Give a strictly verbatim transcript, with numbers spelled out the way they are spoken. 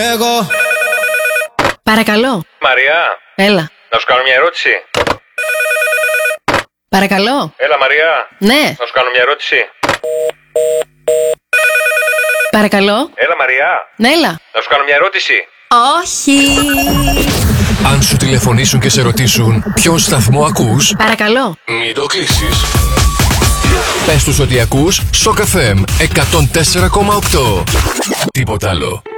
Εγώ. Παρακαλώ. Μαριά. Έλα. Να σου κάνω μια ερώτηση. Παρακαλώ. Έλα, Μαριά. Ναι. Να σου κάνω μια ερώτηση. Παρακαλώ. Έλα, Μαριά. Ναι, έλα. Να σου κάνω μια ερώτηση. Όχι. Αν σου τηλεφωνήσουν και σε ρωτήσουν ποιο σταθμό ακούς, Παρακαλώ. μην το κλείσεις. Πες τους ότι ακούς Σοκ εφ εμ εκατόν τέσσερα κόμμα οκτώ. Τίποτα άλλο.